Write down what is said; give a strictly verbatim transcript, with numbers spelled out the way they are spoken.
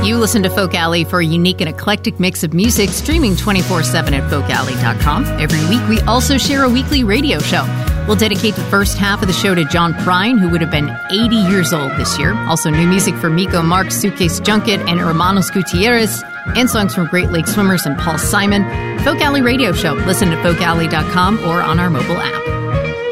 You listen to Folk Alley for a unique and eclectic mix of music, streaming twenty-four seven at folk alley dot com. Every week, we also share a weekly radio show. We'll dedicate the first half of the show to John Prine, who would have been eighty years old this year. Also, new music from Miko Marks, Suitcase Junket, and Hermanos Gutierrez, and songs from Great Lake Swimmers and Paul Simon. Folk Alley Radio Show. Listen to folk alley dot com or on our mobile app.